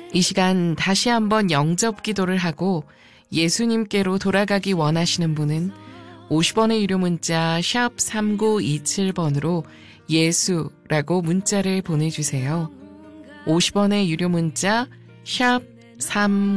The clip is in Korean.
이 시간 다시 한번 영접 기도를 하고 예수님께로 돌아가기 원하시는 분은 50원의 유료 문자 샵 3927번으로 예수라고 문자를 보내주세요. 50원의 유료 문자 샵